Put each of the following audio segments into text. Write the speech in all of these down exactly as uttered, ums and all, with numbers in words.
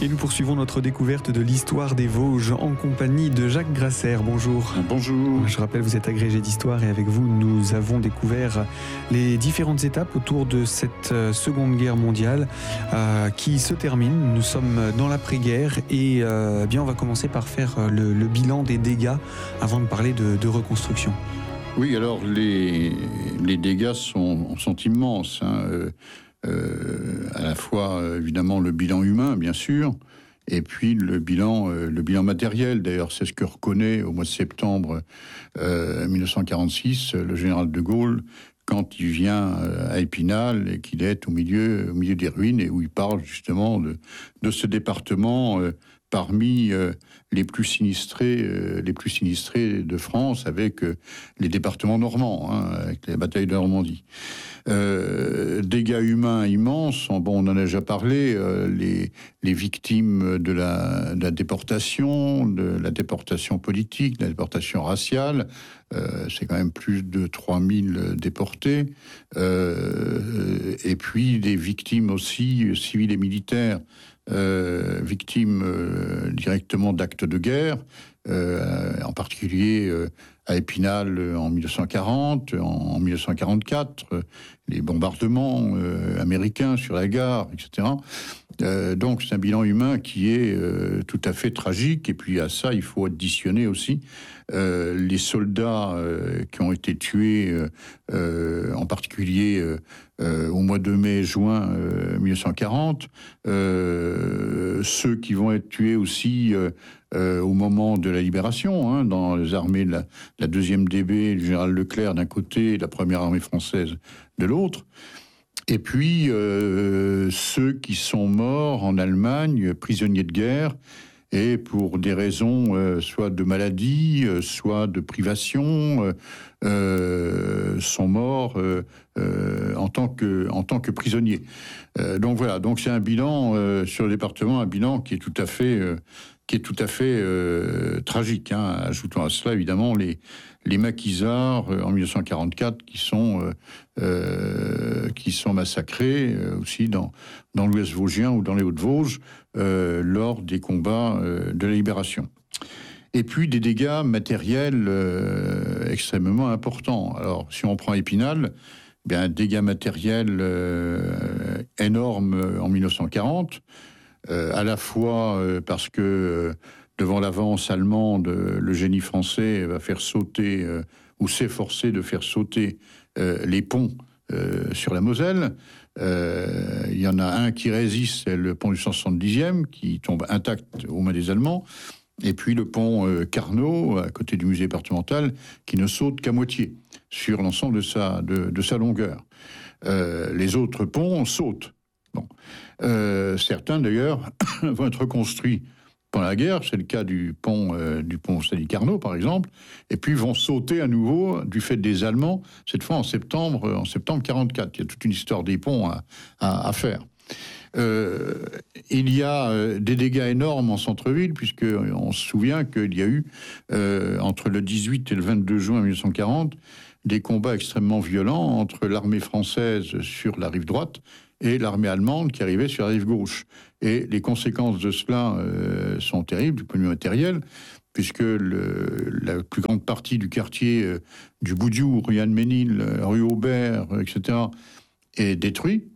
Et nous poursuivons notre découverte de l'histoire des Vosges en compagnie de Jacques Grasser. Bonjour. Bonjour. Je rappelle, vous êtes agrégé d'histoire et avec vous, nous avons découvert les différentes étapes autour de cette Seconde Guerre mondiale euh, qui se termine. Nous sommes dans l'après-guerre et euh, bien, on va commencer par faire le, le bilan des dégâts avant de parler de, de reconstruction. Oui, alors les, les dégâts sont, sont immenses. Hein. Euh, euh, à la fois, évidemment, le bilan humain, bien sûr, et puis le bilan, euh, le bilan matériel. D'ailleurs, c'est ce que reconnaît au mois de septembre euh, mille neuf cent quarante-six le général de Gaulle quand il vient à Épinal et qu'il est au milieu, au milieu des ruines et où il parle justement de, de ce département euh, parmi euh, les plus sinistrés, euh, les plus sinistrés de France, avec euh, les départements normands, hein, avec les batailles de Normandie. Euh, dégâts humains immenses. Bon, on en a déjà parlé. Euh, les, les victimes de la, de la déportation, de la déportation politique, de la déportation raciale. Euh, c'est quand même plus de trois mille déportés. Euh, et puis des victimes aussi civiles et militaires. Euh, victimes euh, directement d'actes de guerre, euh, en particulier euh, à Épinal en mille neuf cent quarante, en, en mille neuf cent quarante-quatre, euh, les bombardements euh, américains sur la gare, et cetera. Euh, donc c'est un bilan humain qui est euh, tout à fait tragique. Et puis à ça, il faut additionner aussi euh, les soldats euh, qui ont été tués, euh, euh, en particulier euh, euh, au mois de mai-juin euh, mille neuf cent quarante, euh, ceux qui vont être tués aussi euh, euh, au moment de la libération, hein, dans les armées de la, la deuxième D B, du général Leclerc d'un côté, et de la première armée française de l'autre. Et puis, euh, ceux qui sont morts en Allemagne, prisonniers de guerre, et pour des raisons euh, soit de maladie, euh, soit de privation, euh, euh, sont morts euh, euh, en tant que en tant que prisonniers. Euh, donc voilà, donc c'est un bilan euh, sur le département, un bilan qui est tout à fait euh, qui est tout à fait euh, tragique. Hein. Ajoutons à cela évidemment les les maquisards euh, en mille neuf cent quarante-quatre qui sont euh, euh, qui sont massacrés euh, aussi dans dans l'Ouest vosgien ou dans les Hauts-de-Vosges euh, lors des combats euh, de la libération. Et puis des dégâts matériels euh, extrêmement importants. Alors si on prend Épinal, eh bien dégâts matériels euh, énormes en mille neuf cent quarante, euh, à la fois euh, parce que euh, devant l'avance allemande, le génie français va faire sauter euh, ou s'efforcer de faire sauter euh, les ponts euh, sur la Moselle. Euh, il y en a un qui résiste, c'est le pont du cent soixante-dixième, qui tombe intact aux mains des Allemands. Et puis le pont euh, Carnot, à côté du musée départemental, qui ne saute qu'à moitié sur l'ensemble de sa, de, de sa longueur. Euh, les autres ponts sautent. Bon. Euh, certains, d'ailleurs, vont être reconstruits pendant la guerre. C'est le cas du pont, euh, du pont Sadi Carnot, par exemple. Et puis vont sauter à nouveau du fait des Allemands, cette fois en septembre, en septembre quarante-quatre. Il y a toute une histoire des ponts à, à, à faire. Euh, il y a euh, des dégâts énormes en centre-ville, puisque on se souvient qu'il y a eu, euh, entre le dix-huit et le vingt-deux juin mille neuf cent quarante, des combats extrêmement violents entre l'armée française sur la rive droite et l'armée allemande qui arrivait sur la rive gauche. Et les conséquences de cela euh, sont terribles du point de vue matériel, puisque le, la plus grande partie du quartier euh, du Boudiou, rue Anne-Ménil, rue Aubert, et cetera, est détruit.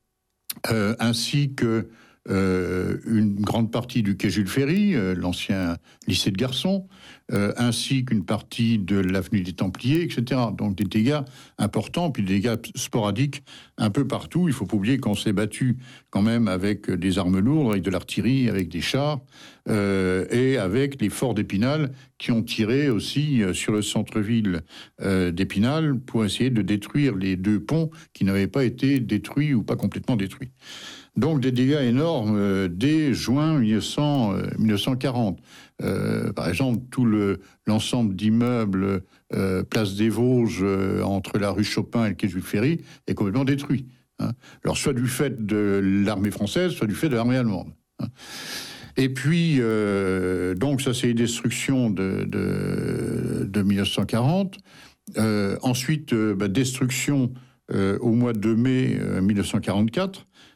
Euh, ainsi que euh, une grande partie du quai Jules Ferry, euh, l'ancien lycée de garçons, euh, ainsi qu'une partie de l'avenue des Templiers, et cetera. Donc des dégâts importants, puis des dégâts sporadiques un peu partout. Il ne faut pas oublier qu'on s'est battu quand même avec des armes lourdes, avec de l'artillerie, avec des chars, euh, et avec les forts d'Épinal qui ont tiré aussi sur le centre-ville euh, d'Épinal pour essayer de détruire les deux ponts qui n'avaient pas été détruits ou pas complètement détruits. Donc des dégâts énormes euh, dès juin mille neuf cents, euh, mille neuf cent quarante. Euh, par exemple, tout le, l'ensemble d'immeubles euh, Place des Vosges euh, entre la rue Chopin et le quai Jules Ferry est complètement détruit. Hein. Alors soit du fait de l'armée française, soit du fait de l'armée allemande. Hein. Et puis, euh, donc ça c'est les destructions de, de, de mille neuf cent quarante. Euh, ensuite, euh, bah, destruction euh, au mois de mai euh, mille neuf cent quarante-quatre,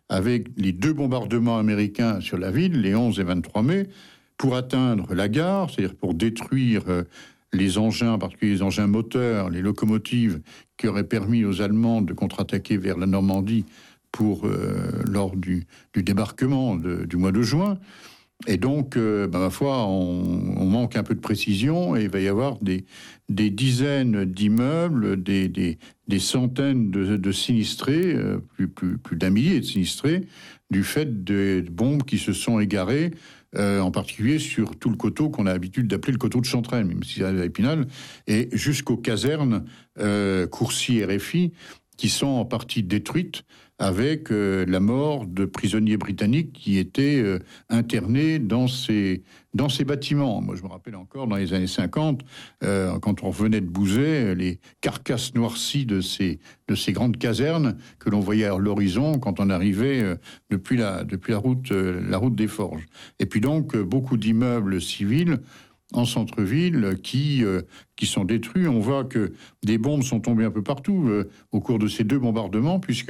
avec les deux bombardements américains sur la ville, les onze et vingt-trois mai, pour atteindre la gare, c'est-à-dire pour détruire euh, les engins, en particulier les engins moteurs, les locomotives, qui auraient permis aux Allemands de contre-attaquer vers la Normandie pour, euh, lors du, du débarquement de, du mois de juin. Et donc, euh, ben, ma foi, on, on manque un peu de précision et il va y avoir des, des dizaines d'immeubles, des, des, des centaines de, de sinistrés, euh, plus, plus, plus d'un millier de sinistrés, du fait de bombes qui se sont égarées, euh, en particulier sur tout le coteau qu'on a l'habitude d'appeler le coteau de Chantraine, même si c'est à Épinal, et jusqu'aux casernes euh, Courcy et Réfy, qui sont en partie détruites, avec euh, la mort de prisonniers britanniques qui étaient euh, internés dans ces, dans ces bâtiments. Moi, je me rappelle encore, dans les années cinquante, euh, quand on revenait de Bouzet, les carcasses noircies de ces, de ces grandes casernes que l'on voyait à l'horizon quand on arrivait euh, depuis, la, depuis la, route, euh, la route des Forges. Et puis donc, euh, beaucoup d'immeubles civils en centre-ville qui, euh, qui sont détruits. On voit que des bombes sont tombées un peu partout euh, au cours de ces deux bombardements, puisque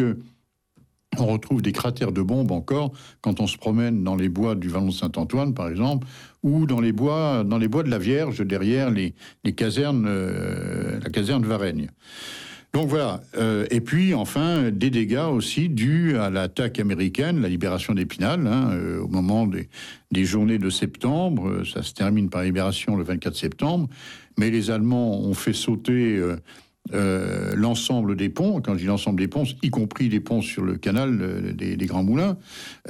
on retrouve des cratères de bombes encore quand on se promène dans les bois du Vallon de Saint-Antoine, par exemple, ou dans les bois, dans les bois de la Vierge, derrière les, les casernes, euh, la caserne de Varennes. Donc voilà. Euh, et puis, enfin, des dégâts aussi dus à l'attaque américaine, la libération d'Épinal, hein, euh, au moment des, des journées de septembre. Ça se termine par la libération le vingt-quatre septembre. Mais les Allemands ont fait sauter euh, euh, l'ensemble des ponts. Quand je dis l'ensemble des ponts, y compris les ponts sur le canal euh, des, des Grands Moulins.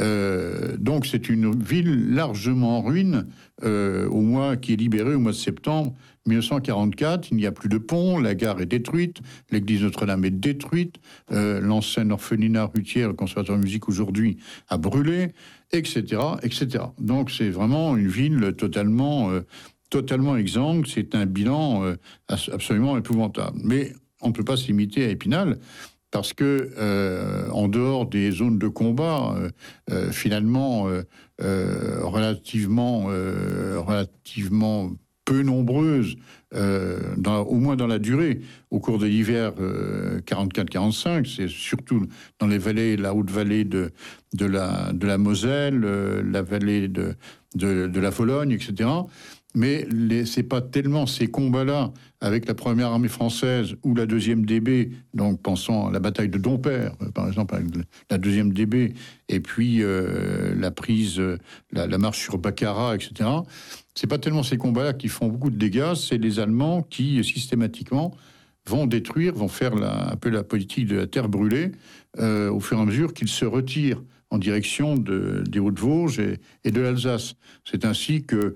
Euh, donc c'est une ville largement en ruine euh, au mois qui est libéré au mois de septembre mille neuf cent quarante-quatre. Il n'y a plus de pont, la gare est détruite, l'église Notre-Dame est détruite, euh, l'ancienne orphelinat Rutière, le conservatoire de musique aujourd'hui, a brûlé, et cetera, et cetera. Donc c'est vraiment une ville totalement, euh, totalement exsangue. C'est un bilan euh, absolument épouvantable. Mais on ne peut pas se limiter à Épinal, parce que euh, en dehors des zones de combat, euh, euh, finalement euh, euh, relativement, euh, relativement peu nombreuses, euh, dans, au moins dans la durée, au cours de l'hiver euh, quarante-quatre quarante-cinq, c'est surtout dans les vallées, la haute vallée de, de, la, de la Moselle, euh, la vallée de, de, de la Vologne, et cetera. Mais les, c'est pas tellement ces combats-là avec la première armée française ou la deuxième D B, donc pensons à la bataille de Dompierre, par exemple, avec la deuxième D B, et puis euh, la prise, la, la marche sur Baccarat, et cetera. C'est pas tellement ces combats-là qui font beaucoup de dégâts, c'est les Allemands qui, systématiquement, vont détruire, vont faire la, un peu la politique de la terre brûlée, euh, au fur et à mesure qu'ils se retirent en direction de, des Hauts-de-Vosges et, et de l'Alsace. C'est ainsi que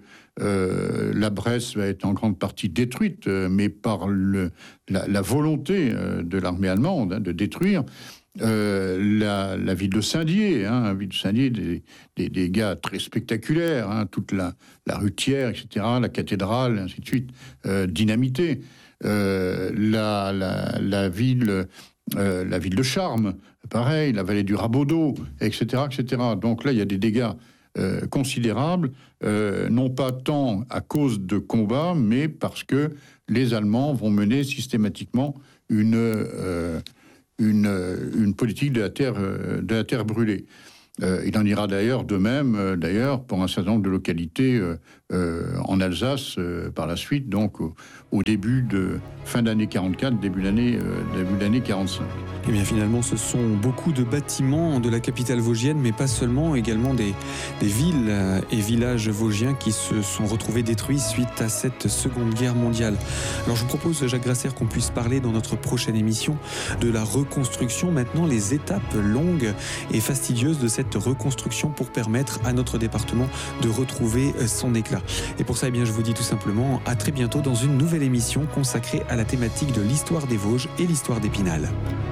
euh, la Bresse va être en grande partie détruite, euh, mais par le, la, la volonté euh, de l'armée allemande hein, de détruire euh, la, la ville de Saint-Dié, hein, la ville de Saint-Dié, des, des, des gars très spectaculaires, hein, toute la, la rutière, et cetera, la cathédrale, et ainsi de suite, euh, dynamitée. Euh, la, la, la ville... Euh, la ville de Charmes, pareil, la vallée du Rabaudot, et cetera, et cetera. Donc là, il y a des dégâts euh, considérables, euh, non pas tant à cause de combats, mais parce que les Allemands vont mener systématiquement une, euh, une, une politique de la terre, de la terre brûlée. Euh, il en ira d'ailleurs de même, euh, d'ailleurs, pour un certain nombre de localités euh, euh, en Alsace euh, par la suite, donc au, au début de fin d'année quarante-quatre, début d'année euh, début d'année quarante-cinq. Et bien finalement, ce sont beaucoup de bâtiments de la capitale vosgienne, mais pas seulement, également des, des villes et villages vosgiens qui se sont retrouvés détruits suite à cette Seconde Guerre mondiale. Alors je vous propose, Jacques Grasser, qu'on puisse parler dans notre prochaine émission de la reconstruction, maintenant les étapes longues et fastidieuses de cette reconstruction pour permettre à notre département de retrouver son éclat. Et pour ça, eh bien, je vous dis tout simplement à très bientôt dans une nouvelle émission consacrée à la thématique de l'histoire des Vosges et l'histoire d'Épinal.